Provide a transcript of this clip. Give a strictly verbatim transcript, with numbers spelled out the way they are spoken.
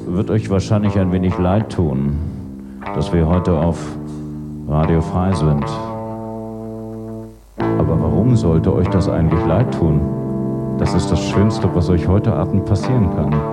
wird euch wahrscheinlich ein wenig leid tun, dass wir heute auf Radio Frei sind. Aber warum sollte euch das eigentlich leid tun? Das ist das Schönste, was euch heute Abend passieren kann.